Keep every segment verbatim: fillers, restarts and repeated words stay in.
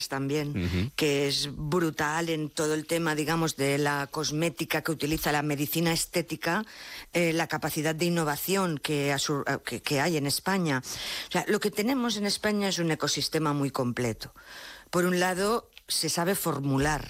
también, Uh-huh. que es brutal en todo el tema, digamos, de la cosmética que utiliza la medicina estética, eh, la capacidad de innovación que, asu- que, que hay en España. O sea, lo que tenemos en España es un ecosistema muy completo. Por un lado, se sabe formular.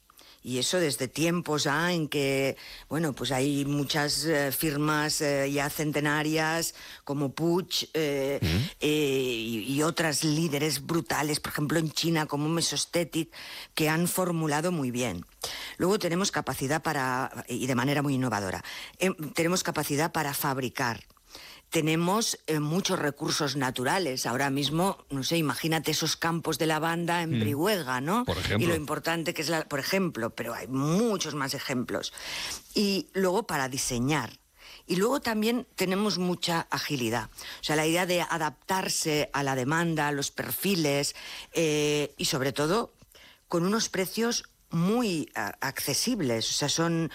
Y eso desde tiempos ya en que, bueno, pues hay muchas eh, firmas eh, ya centenarias como Puig eh, Mm. eh, y, y otras líderes brutales, por ejemplo en China como Mesostetic, que han formulado muy bien. Luego tenemos capacidad para, y de manera muy innovadora, eh, tenemos capacidad para fabricar. Tenemos eh, muchos recursos naturales. Ahora mismo, no sé, imagínate esos campos de lavanda en Mm. Brihuega, ¿no? Por ejemplo. Y lo importante que es, la, por ejemplo, pero hay muchos más ejemplos. Y luego para diseñar. Y luego también tenemos mucha agilidad. O sea, la idea de adaptarse a la demanda, a los perfiles eh, y sobre todo con unos precios muy a, accesibles. O sea, son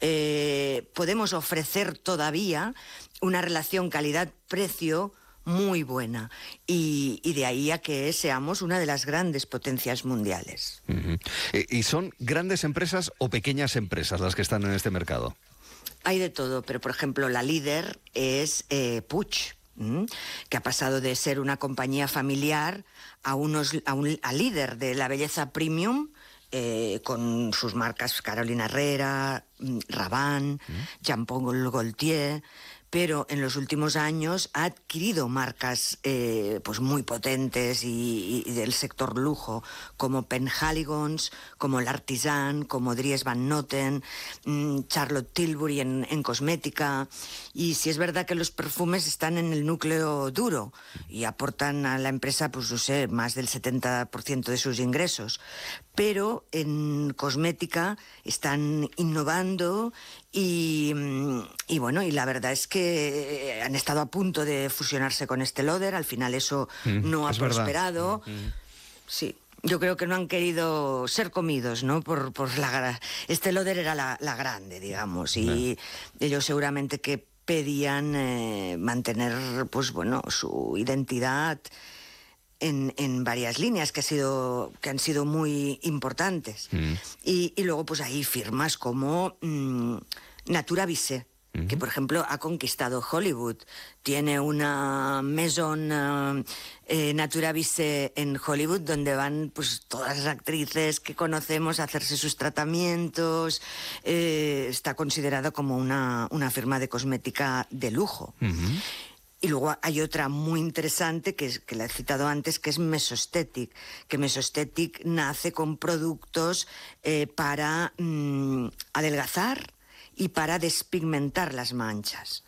eh, podemos ofrecer todavía una relación calidad-precio muy buena y, y de ahí a que seamos una de las grandes potencias mundiales. Uh-huh. ¿Y son grandes empresas o pequeñas empresas las que están en este mercado? Hay de todo, pero por ejemplo la líder es eh, Puig, ¿m? que ha pasado de ser una compañía familiar a, unos, a un a líder de la belleza premium, eh, con sus marcas Carolina Herrera, Rabanne, ¿Mm? Jean Paul Gaultier, pero en los últimos años ha adquirido marcas eh, pues muy potentes y, y del sector lujo, como Penhaligon's, como l'Artisan, como Dries Van Noten, mmm, Charlotte Tilbury en, en cosmética. Y si es verdad que los perfumes están en el núcleo duro y aportan a la empresa, pues no sé, más del setenta por ciento de sus ingresos. Pero en cosmética están innovando y, y bueno, y la verdad es que han estado a punto de fusionarse con Estée Lauder, al final eso mm, no ha es prosperado. Mm. Sí, yo creo que no han querido ser comidos, ¿no? Por, por la Estée Lauder era la, la grande, digamos, y no. ellos seguramente que pedían eh, mantener, pues bueno, su identidad En, en varias líneas que, ha sido, que han sido muy importantes. Mm. Y, y luego pues hay firmas como mmm, Natura Vissé, mm-hmm. que por ejemplo ha conquistado Hollywood. Tiene una maison uh, eh, Natura Vissé en Hollywood donde van pues todas las actrices que conocemos a hacerse sus tratamientos. Eh, está considerado como una, una firma de cosmética de lujo. Mm-hmm. Y luego hay otra muy interesante, que, es, que la he citado antes, que es Mesostetic, que Mesostetic nace con productos eh, para mmm, adelgazar y para despigmentar las manchas.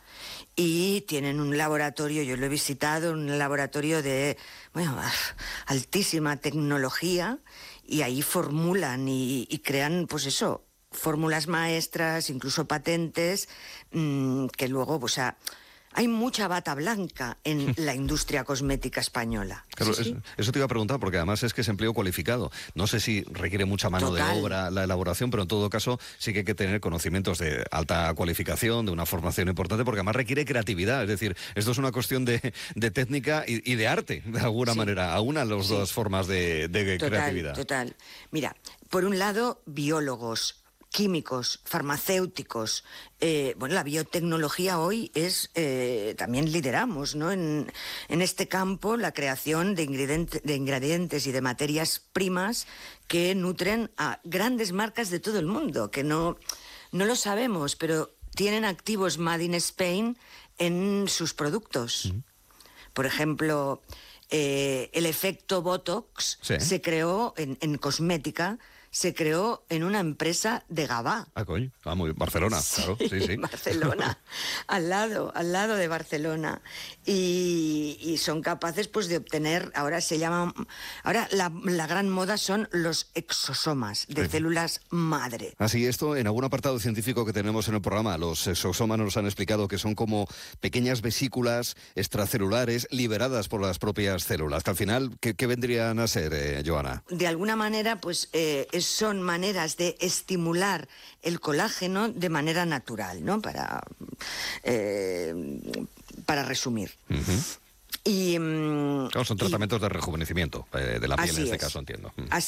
Y tienen un laboratorio, yo lo he visitado, un laboratorio de bueno, altísima tecnología, y ahí formulan y, y crean, pues eso, fórmulas maestras, incluso patentes, mmm, que luego, pues a... Hay mucha bata blanca en la industria cosmética española. Claro, ¿Sí, sí? Eso, eso te iba a preguntar, porque además es que es empleo cualificado. No sé si requiere mucha mano Total. de obra la elaboración, pero en todo caso sí que hay que tener conocimientos de alta cualificación, de una formación importante, porque además requiere creatividad. Es decir, esto es una cuestión de, de técnica y, y de arte, de alguna sí. manera. Aúna las sí. dos formas de, de total, creatividad. Total. Mira, por un lado, biólogos, químicos, farmacéuticos. Eh, bueno, la biotecnología hoy es, eh, también lideramos, ¿no? En, en este campo, la creación de, ingrediente, de ingredientes y de materias primas que nutren a grandes marcas de todo el mundo, que no, no lo sabemos, pero tienen activos Made in Spain en sus productos. Mm. Por ejemplo, eh, el efecto Botox sí. se creó en, en cosmética, se creó en una empresa de Gavà. Ah, coño. Ah, muy Barcelona, sí, claro. Sí, sí. Barcelona, al lado, al lado de Barcelona. Y, y son capaces, pues, de obtener, ahora se llaman, ahora la, la gran moda son los exosomas de sí. células madre. Así, esto en algún apartado científico que tenemos en el programa, los exosomas nos han explicado que son como pequeñas vesículas extracelulares liberadas por las propias células. Que al final, ¿qué, qué vendrían a ser, eh, Joana? De alguna manera, pues, eh, son maneras de estimular el colágeno de manera natural, ¿no? Para, eh, para resumir. Uh-huh. Y, claro, son tratamientos y, de rejuvenecimiento eh, de la piel en este es. caso, entiendo. Así